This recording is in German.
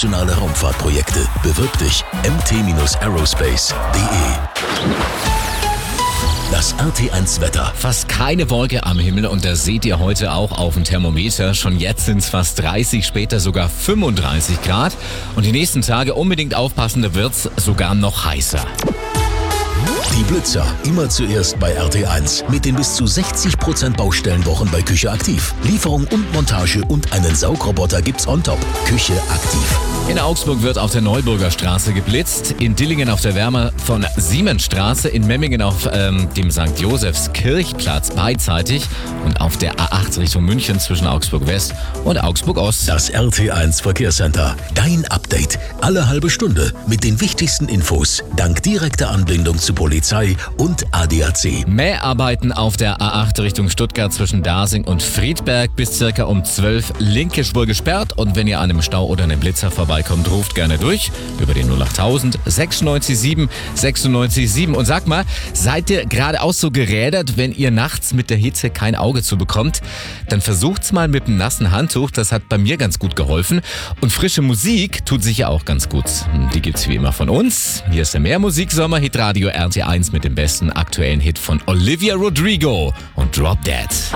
internationale Raumfahrtprojekte. Bewirb dich mt-aerospace.de. Das RT1 Wetter. Fast keine Wolke am Himmel und das seht ihr heute auch auf dem Thermometer. Schon jetzt sind es fast 30, später sogar 35 Grad. Und die nächsten Tage unbedingt aufpassen, da wird's sogar noch heißer. Die Blitzer, immer zuerst bei RT1. Mit den bis zu 60% Baustellenwochen bei Küche Aktiv. Lieferung und Montage und einen Saugroboter gibt's on top. Küche Aktiv. In Augsburg wird auf der Neuburger Straße geblitzt, in Dillingen auf der Werner von Siemensstraße, in Memmingen auf dem St. Josefs Kirchplatz beidseitig und auf der A8 Richtung München zwischen Augsburg West und Augsburg Ost. Das RT1 Verkehrscenter. Dein Update. Alle halbe Stunde mit den wichtigsten Infos. Dank direkter Anbindung zu Polizei und ADAC. Mäharbeiten auf der A8 Richtung Stuttgart zwischen Dasing und Friedberg bis circa um 12 linke Spur gesperrt. Und wenn ihr an einem Stau oder einem Blitzer vorbeikommt, ruft gerne durch über den 08000 967 967. Und sag mal, seid ihr geradeaus so gerädert, wenn ihr nachts mit der Hitze kein Auge zu bekommt? Dann versucht's mal mit einem nassen Handtuch, das hat bei mir ganz gut geholfen. Und frische Musik tut sicher auch ganz gut. Die gibt's wie immer von uns. Hier ist der Mehrmusiksommer Hitradio RT1 mit dem besten aktuellen Hit von Olivia Rodrigo und Drop Dead.